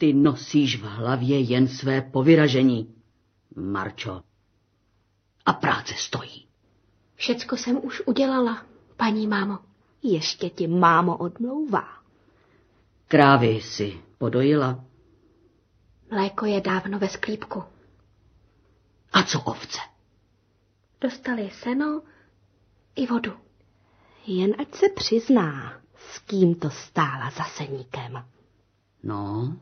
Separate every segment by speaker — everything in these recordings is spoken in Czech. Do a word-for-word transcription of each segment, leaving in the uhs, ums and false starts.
Speaker 1: Ty nosíš v hlavě jen své povyražení, Marčo. A práce stojí.
Speaker 2: Všecko jsem už udělala, paní mámo.
Speaker 3: Ještě ti mámo odmlouvá.
Speaker 1: Krávy si podojila.
Speaker 2: Mléko je dávno ve sklípku.
Speaker 1: A co ovce?
Speaker 2: Dostali seno i vodu.
Speaker 3: Jen ať se přizná, s kým to stála za seníkem.
Speaker 1: No,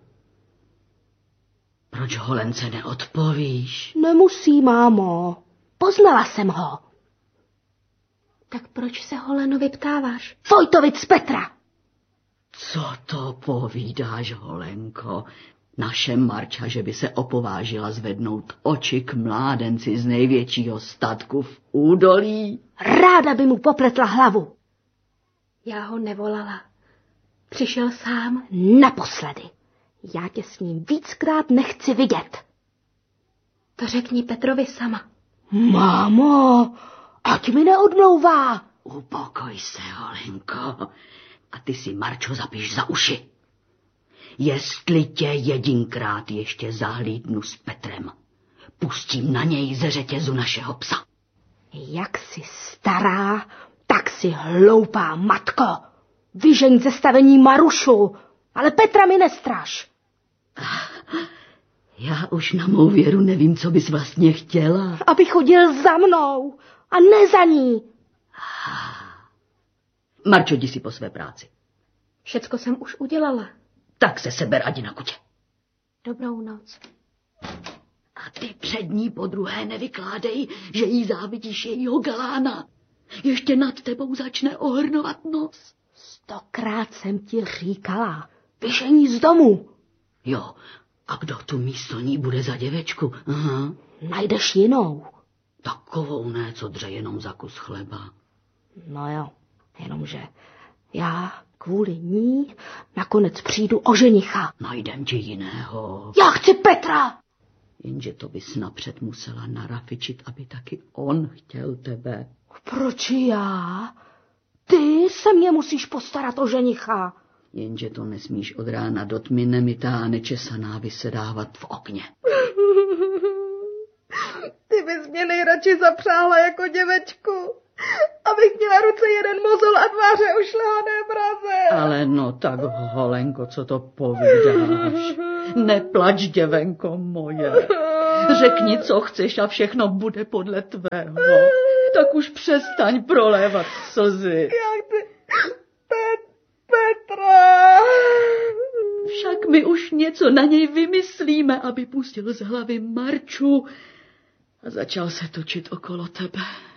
Speaker 1: proč Holence neodpovíš?
Speaker 3: Nemusí, mámo. Poznala jsem ho.
Speaker 2: Tak proč se Holenovi ptáváš?
Speaker 3: Vojtovic z Petra.
Speaker 1: Co to povídáš, Holenko? Naše Marča, že by se opovážila zvednout oči k mládenci z největšího statku v údolí?
Speaker 3: Ráda by mu popletla hlavu.
Speaker 2: Já ho nevolala. Přišel sám.
Speaker 3: Naposledy. Já tě s ním víckrát nechci vidět.
Speaker 2: To řekni Petrovi sama.
Speaker 3: Mámo, ať mi neodmlouvá.
Speaker 1: Upokoj se, Holenko, a ty si, Marčo, zapiš za uši. Jestli tě jedinkrát ještě zahlídnu s Petrem, pustím na něj ze řetězu našeho psa.
Speaker 3: Jak jsi stará, tak si hloupá, matko. Vyžeň ze stavení Marušu, ale Petra mi nestraš.
Speaker 1: Já už na mou věru nevím, co bys vlastně chtěla.
Speaker 3: Aby chodil za mnou a ne za ní.
Speaker 1: Marčo, jdi si po své práci.
Speaker 2: Všecko jsem už udělala.
Speaker 1: Tak se seber, adi na kutě.
Speaker 2: Dobrou noc.
Speaker 1: A ty před ní podruhé nevykládej, že jí závidíš jejího galána. Ještě nad tebou začne ohrnovat nos.
Speaker 3: Stokrát jsem ti říkala, vyžení z domu.
Speaker 1: Jo, a kdo tu místo ní bude za děvečku? Aha.
Speaker 3: Najdeš jinou.
Speaker 1: Takovou ne, co dře jenom za kus chleba.
Speaker 3: No jo, jenomže já kvůli ní nakonec přijdu o ženicha.
Speaker 1: Najdem ti jiného.
Speaker 3: Já chci Petra!
Speaker 1: Jenže to bys napřed musela narafičit, aby taky on chtěl tebe.
Speaker 3: Proč já? Ty se mě musíš postarat o ženicha.
Speaker 1: Jenže to nesmíš od rána do tmy nemytá a nečesaná vysedávat v okně.
Speaker 4: Ty bys mě nejradši zapřáhla jako děvečku, abych měla ruce jeden mozol a tváře ušlehané braze.
Speaker 1: Ale no tak, Holenko, co to povídáš? Neplač, děvenko moje. Řekni, co chceš a všechno bude podle tvého. Tak už přestaň prolévat slzy.
Speaker 4: Jak ty... Pet... Petra...
Speaker 1: Však my už něco na něj vymyslíme, aby pustil z hlavy Marču a začal se točit okolo tebe.